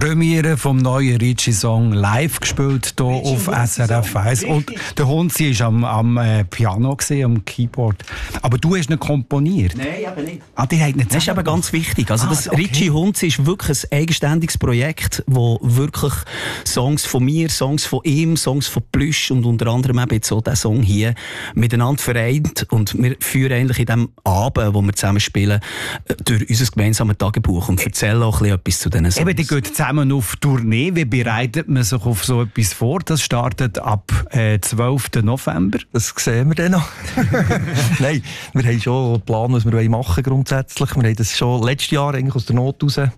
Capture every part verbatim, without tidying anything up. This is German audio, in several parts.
Premiere vom neuen Ricci-Song live gespielt hier auf S R F eins. Und der Hunzi war am, am äh, Piano, gewesen, am Keyboard. Aber du hast ihn komponiert? Nein, eben nicht. Ah, die nicht das ist aber ganz wichtig. Also ah, das okay. Ricci Hunzi ist wirklich ein eigenständiges Projekt, wo wirklich Songs von mir, Songs von ihm, Songs von Plüsch und unter anderem eben jetzt so diesen Song hier miteinander vereint. Und wir führen eigentlich in diesem Abend, wo wir zusammen spielen, durch unser gemeinsames Tagebuch und erzählen auch ein bisschen etwas zu diesen Songs. Eben, die gehen zusammen auf Tournee. Wie bereitet man sich auf so etwas vor? Das startet ab äh, zwölften November. Das sehen wir dann noch. Nein, wir haben schon einen Plan, was wir machen wollen grundsätzlich. Wir haben das schon letztes Jahr eigentlich aus der Not raus. Äh,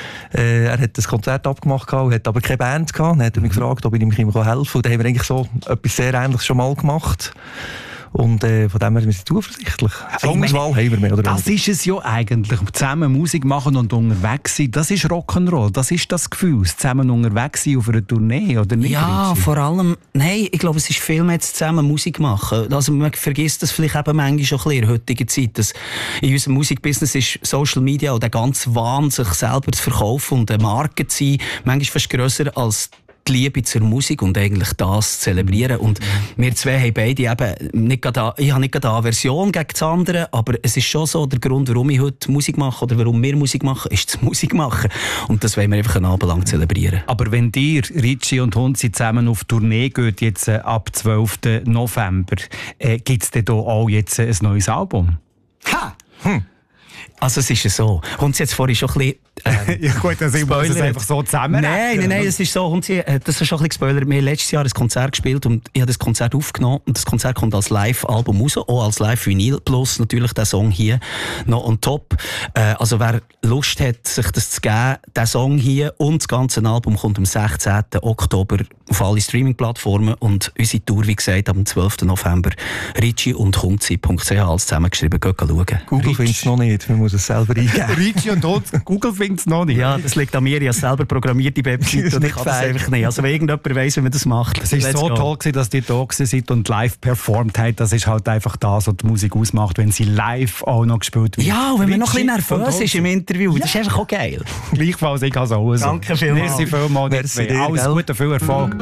er hat das Konzert abgemacht, hat aber keine Band gehabt. Dann hat er mich gefragt, ob ich ihm helfen kann. Und dann haben wir eigentlich so etwas sehr Ähnliches schon mal gemacht. Und äh, von dem her sind wir zuversichtlich. Songswahl haben wir mehr oder Das ist es ja eigentlich. Zusammen Musik machen und unterwegs sein, das ist Rock'n'Roll. Das ist das Gefühl, zusammen unterwegs sein auf einer Tournee, oder nicht? Ja, Ricci? Vor allem, nein, ich glaube, es ist viel mehr zusammen Musik machen. Also man vergisst das vielleicht eben manchmal schon ein bisschen in der heutigen Zeit, dass in unserem Musikbusiness ist Social Media und der ganze Wahn, sich selber zu verkaufen und eine Marke zu sein, manchmal fast grösser als die Liebe zur Musik und eigentlich das zu zelebrieren. Und wir zwei haben beide eben nicht gerade, ich habe nicht gerade eine Aversion gegen das andere, aber es ist schon so, der Grund, warum ich heute Musik mache oder warum wir Musik machen, ist das Musik machen. Und das wollen wir einfach einen Abend lang zelebrieren. Aber wenn ihr, Ricci und Hunzi, zusammen auf Tournee geht, jetzt äh, ab zwölften November, äh, gibt es denn da auch jetzt äh, ein neues Album? Ha! Hm. Also es ist ja so. Hunzi hat es vorhin schon ein bisschen Ähm, ja gut, dann sind wir es einfach so zusammen. Nein, nein, nein, es ist so. Und sie, das ist schon ein bisschen gespoilert. Wir haben letztes Jahr ein Konzert gespielt und ich habe das Konzert aufgenommen. Und das Konzert kommt als Live-Album raus, auch als Live-Vinyl. Plus natürlich der Song hier noch on top. Äh, also wer Lust hat, sich das zu geben, der Song hier und das ganze Album kommt am sechzehnten Oktober auf alle Streaming-Plattformen. Und unsere Tour, wie gesagt, am zwölften November. Ricci und Hunzi punkt c h alles zusammengeschrieben. Geht schauen. Google findet es noch nicht. Man muss es selber eingeben. Ricci und Hunzi, Google findet es noch nicht. Ja, das liegt an mir. Ich habe selber programmiert die Website und ich kann das einfach nicht. Also wenn irgendjemand weiss, wie man das macht. Es war so go. toll gewesen, dass die da seid und live performt habt. Das ist halt einfach das, was die Musik ausmacht, wenn sie live auch noch gespielt wird. Ja, und wenn man noch ein bisschen nervös ist im Interview. Ja. Das ist einfach auch geil. Gleichfalls, ich kann es auch so. Danke vielmals. Merci vielmals. Merci dir, alles gell? Gute, viel Erfolg.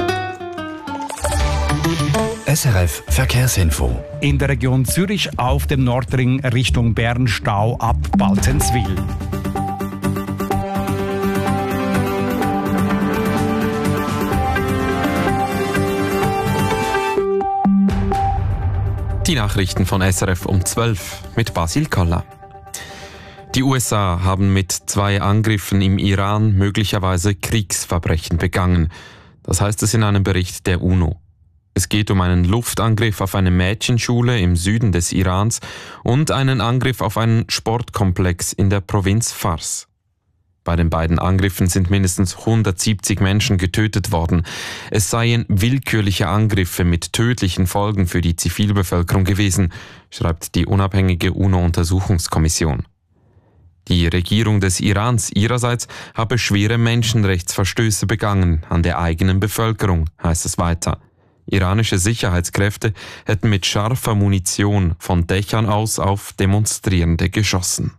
S R F Verkehrsinfo. In der Region Zürich auf dem Nordring Richtung Bern Stau ab Balzenswil. Die Nachrichten von S R F um zwölf mit Basil Koller. Die U S A haben mit zwei Angriffen im Iran möglicherweise Kriegsverbrechen begangen. Das heißt es in einem Bericht der UNO. Es geht um einen Luftangriff auf eine Mädchenschule im Süden des Irans und einen Angriff auf einen Sportkomplex in der Provinz Fars. Bei den beiden Angriffen sind mindestens hundertsiebzig Menschen getötet worden. Es seien willkürliche Angriffe mit tödlichen Folgen für die Zivilbevölkerung gewesen, schreibt die unabhängige UNO-Untersuchungskommission. Die Regierung des Irans ihrerseits habe schwere Menschenrechtsverstöße begangen an der eigenen Bevölkerung, heißt es weiter. Iranische Sicherheitskräfte hätten mit scharfer Munition von Dächern aus auf Demonstrierende geschossen.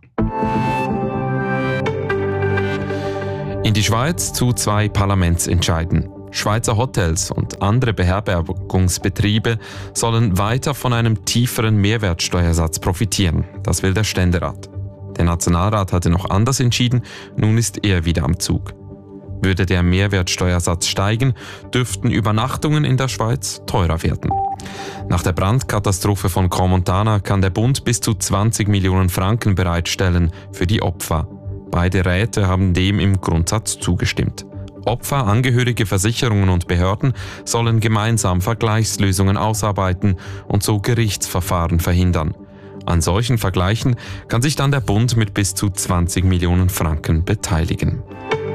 In die Schweiz zu zwei Parlamentsentscheiden. Schweizer Hotels und andere Beherbergungsbetriebe sollen weiter von einem tieferen Mehrwertsteuersatz profitieren. Das will der Ständerat. Der Nationalrat hatte noch anders entschieden, nun ist er wieder am Zug. Würde der Mehrwertsteuersatz steigen, dürften Übernachtungen in der Schweiz teurer werden. Nach der Brandkatastrophe von Crans-Montana kann der Bund bis zu zwanzig Millionen Franken bereitstellen für die Opfer. Beide Räte haben dem im Grundsatz zugestimmt. Opfer, Angehörige, Versicherungen und Behörden sollen gemeinsam Vergleichslösungen ausarbeiten und so Gerichtsverfahren verhindern. An solchen Vergleichen kann sich dann der Bund mit bis zu zwanzig Millionen Franken beteiligen.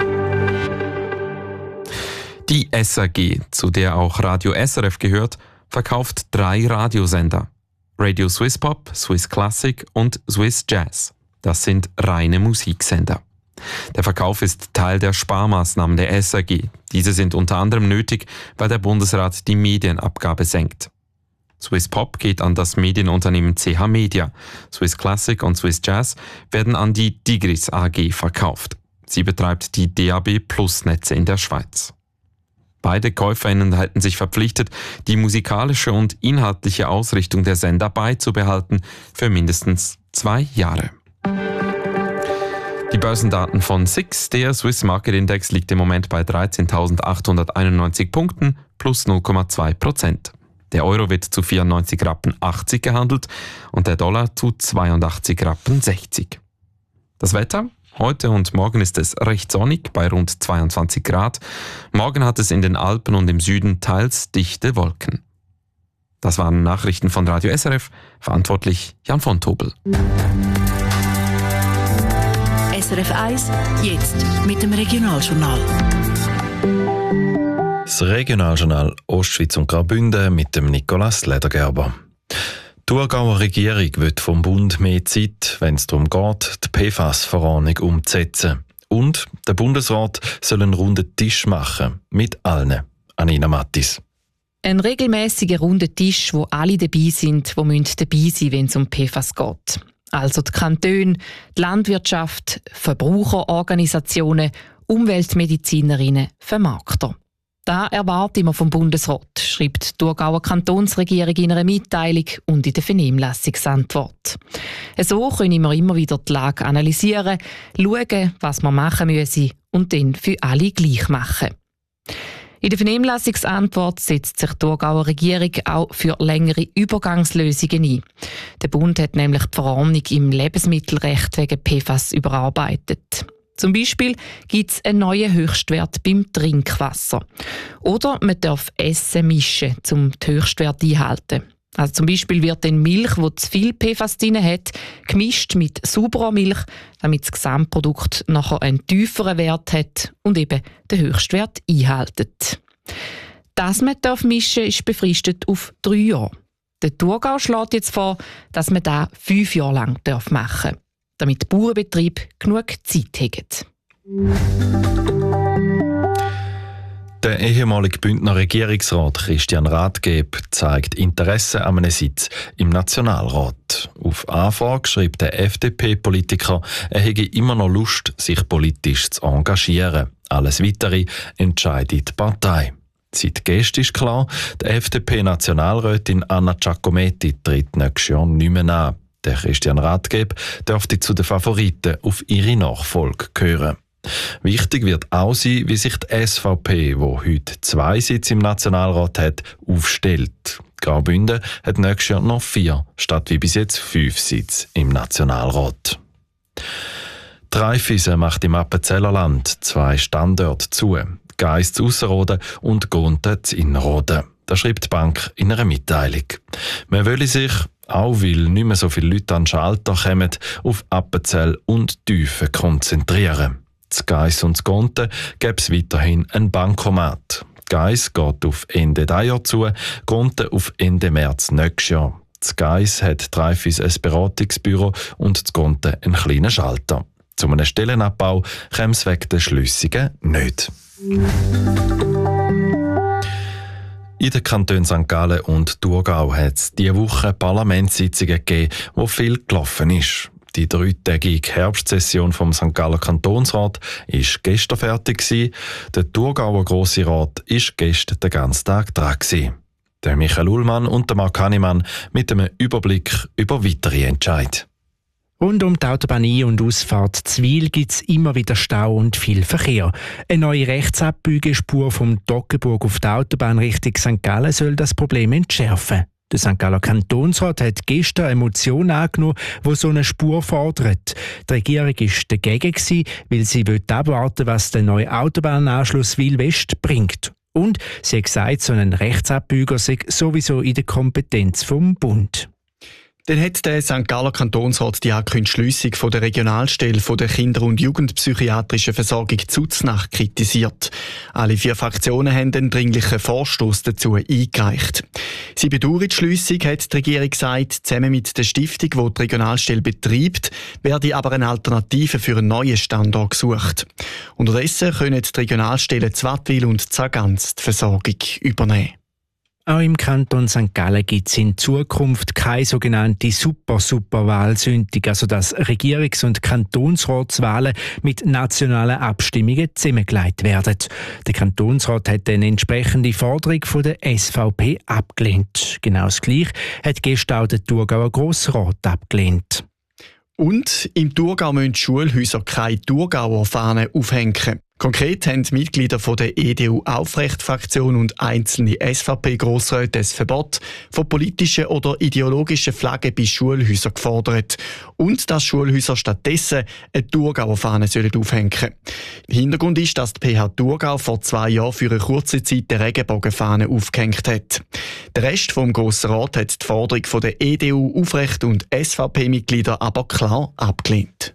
Die S A G, zu der auch Radio S R F gehört, verkauft drei Radiosender. Radio Swiss Pop, Swiss Classic und Swiss Jazz. Das sind reine Musiksender. Der Verkauf ist Teil der Sparmaßnahmen der S A G. Diese sind unter anderem nötig, weil der Bundesrat die Medienabgabe senkt. Swiss Pop geht an das Medienunternehmen C H Media. Swiss Classic und Swiss Jazz werden an die Digris A G verkauft. Sie betreibt die D A B Plus Netze in der Schweiz. Beide KäuferInnen hätten sich verpflichtet, die musikalische und inhaltliche Ausrichtung der Sender beizubehalten für mindestens zwei Jahre. Die Börsendaten von S I X, der Swiss Market Index, liegt im Moment bei dreizehntausendachthunderteinundneunzig Punkten plus null Komma zwei Prozent. Der Euro wird zu vierundneunzig Rappen achtzig gehandelt und der Dollar zu zweiundachtzig Rappen sechzig. Das Wetter? Heute und morgen ist es recht sonnig bei rund zweiundzwanzig Grad. Morgen hat es in den Alpen und im Süden teils dichte Wolken. Das waren Nachrichten von Radio S R F, verantwortlich Jan von Tobel. S R F eins, jetzt mit dem Regionaljournal. Das Regionaljournal Ostschweiz und Graubünden mit dem Nicolas Ledergerber. Die Thurgauer Regierung will vom Bund mehr Zeit, wenn es darum geht, die P F A S-Verordnung umzusetzen. Und der Bundesrat soll einen runden Tisch machen mit allen. Anina Mattis. Ein regelmäßiger runder Tisch, wo alle dabei sind, die dabei sein müssen, wenn es um P F A S geht. Also die Kantone, die Landwirtschaft, Verbraucherorganisationen, Umweltmedizinerinnen, Vermarkter. Das erwarten wir vom Bundesrat, schreibt die Thurgauer Kantonsregierung in einer Mitteilung und in der Vernehmlassungsantwort. So können wir immer wieder die Lage analysieren, schauen, was wir machen müssen und dann für alle gleich machen. In der Vernehmlassungsantwort setzt sich die Thurgauer Regierung auch für längere Übergangslösungen ein. Der Bund hat nämlich die Verordnung im Lebensmittelrecht wegen P F A S überarbeitet. Zum Beispiel gibt es einen neuen Höchstwert beim Trinkwasser. Oder man darf Essen mischen, um den Höchstwert einzuhalten. Also zum Beispiel wird dann Milch, die zu viel P F A S drin hat, gemischt mit sauberer Milch, damit das Gesamtprodukt nachher einen tieferen Wert hat und eben den Höchstwert einhält. Dass man darf mischen ist befristet auf drei Jahre. Der Thurgau schlägt jetzt vor, dass man das fünf Jahre lang machen darf, damit die Bauernbetriebe genug Zeit haben. Der ehemalige Bündner Regierungsrat Christian Rathgeb zeigt Interesse an einem Sitz im Nationalrat. Auf Anfrage schreibt der F D P-Politiker, er hätte immer noch Lust, sich politisch zu engagieren. Alles Weitere entscheidet die Partei. Seit gestern ist klar, die F D P-Nationalrätin Anna Giacometti tritt nächstes Jahr nicht mehr an. Der Christian Rathgeb dürfte zu den Favoriten auf ihre Nachfolge gehören. Wichtig wird auch sein, wie sich die S V P, die heute zwei Sitze im Nationalrat hat, aufstellt. Graubünden hat nächstes Jahr noch vier, statt wie bis jetzt fünf Sitze im Nationalrat. Die Raiffeisen macht im Appenzellerland zwei Standorte zu. Geiss zu Ausserrhoden und Gonten zu Innerrhoden. Das schreibt die Bank in einer Mitteilung. Man wolle sich, auch weil nicht mehr so viele Leute an den Schalter kommen, auf Appenzell und Tiefen konzentrieren. Zu Geiss und zu Gonten gäbe es weiterhin ein Bankomat. Geiss geht auf Ende dieses Jahr zu, Gonten auf Ende März nächstes Jahr. Zu Geiss hat die Raiffeisen ein Beratungsbüro und zu Gonten einen kleinen Schalter. Zu einem Stellenabbau käme es wegen der Schliessungen nicht. In den Kantonen Sankt Gallen und Thurgau hat es diese Woche Parlamentssitzungen gegeben, wo viel gelaufen ist. Die dreitägige Herbstsession vom Sankt Galler Kantonsrat war gestern fertig gewesen. Der Thurgauer Grosse Rat war gestern den ganzen Tag dran gewesen. Der Michael Ullmann und der Marc Hannemann mit einem Überblick über weitere Entscheide. Rund um die Autobahn Ein- und Ausfahrt Zwil gibt es immer wieder Stau und viel Verkehr. Eine neue Rechtsabbiegerspur vom Toggenburg auf die Autobahn Richtung Sankt Gallen soll das Problem entschärfen. Der Sankt Galler Kantonsrat hat gestern eine Motion angenommen, die so eine Spur fordert. Die Regierung war dagegen, weil sie abwarten will, was der neue Autobahnanschluss Wil-West bringt. Und sie hat gesagt, so ein Rechtsabbieger sei sowieso in der Kompetenz vom Bund. Dann hat der Sankt Galler Kantonsrat die angekündigte Schliessung der Regionalstelle der Kinder- und Jugendpsychiatrischen Versorgung Zuznach kritisiert. Alle vier Fraktionen haben einen dringlichen Vorstoß dazu eingereicht. Sie bedauern die Schliessung, hat die Regierung gesagt, zusammen mit der Stiftung, die die Regionalstelle betreibt, werde aber eine Alternative für einen neuen Standort gesucht. Unterdessen können die Regionalstellen Zwattwil und Zagans die Versorgung übernehmen. Auch im Kanton Sankt Gallen gibt es in Zukunft keine sogenannte Super-Super-Wahlsündigung, also dass Regierungs- und Kantonsratswahlen mit nationalen Abstimmungen zusammengelegt werden. Der Kantonsrat hat eine entsprechende Forderung von der S V P abgelehnt. Genau das Gleiche hat gestern auch der Thurgauer Grossrat abgelehnt. Und im Thurgau müssen die Schulhäuser keine Thurgauer Fahnen aufhängen. Konkret haben die Mitglieder von der E D U-Aufrecht-Fraktion und einzelne S V P-Grossräte das Verbot von politischen oder ideologischen Flaggen bei Schulhäusern gefordert und dass Schulhäuser stattdessen eine Thurgauer Fahne sollen aufhängen sollen. Hintergrund ist, dass die P H Thurgau vor zwei Jahren für eine kurze Zeit die Regenbogenfahne aufgehängt hat. Der Rest vom Grossen Rat hat die Forderung von der E D U, Aufrecht und S V P-Mitglieder aber klar abgelehnt.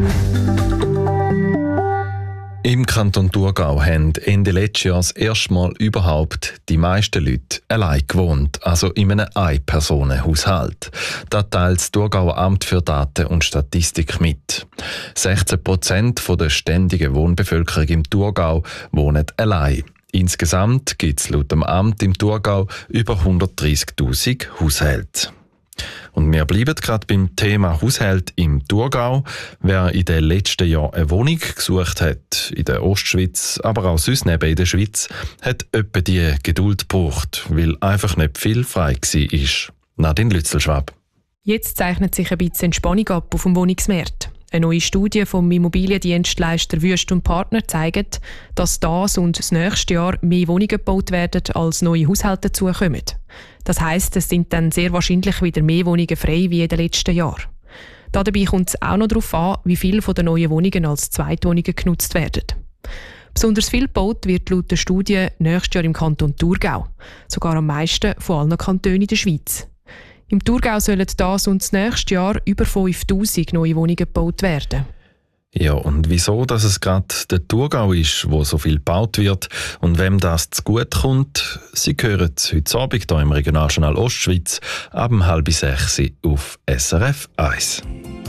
Im Kanton Thurgau haben Ende letzten Jahres erstmal überhaupt die meisten Leute allein gewohnt, also in einem Ein-Personen-Haushalt. Das teilt das Thurgauer Amt für Daten und Statistik mit. sechzehn Prozent der ständigen Wohnbevölkerung im Thurgau wohnen allein. Insgesamt gibt es laut dem Amt im Thurgau über hundertdreissigtausend Haushalte. Und wir bleiben gerade beim Thema Haushalt im Thurgau. Wer in den letzten Jahren eine Wohnung gesucht hat, in der Ostschweiz, aber auch sonst neben in der Schweiz, hat etwa die Geduld gebraucht, weil einfach nicht viel frei war. Nadine Lützelschwab. Jetzt zeichnet sich ein bisschen Entspannung ab auf dem Wohnungsmarkt. Eine neue Studie vom Immobiliendienstleister Wüst und Partner zeigt, dass das und das nächste Jahr mehr Wohnungen gebaut werden, als neue Haushalte dazukommen. Das heisst, es sind dann sehr wahrscheinlich wieder mehr Wohnungen frei wie in den letzten Jahren. Dabei kommt es auch noch darauf an, wie viele von den neuen Wohnungen als Zweitwohnungen genutzt werden. Besonders viel gebaut wird laut der Studie nächstes Jahr im Kanton Thurgau, sogar am meisten von allen Kantonen in der Schweiz. Im Thurgau sollen das und das nächste Jahr über fünftausend neue Wohnungen gebaut werden. Ja, und wieso, dass es gerade der Thurgau ist, wo so viel gebaut wird und wem das zu gut kommt, Sie hören es heute Abend hier im Regionaljournal Ostschweiz ab halb sechs auf S R F eins.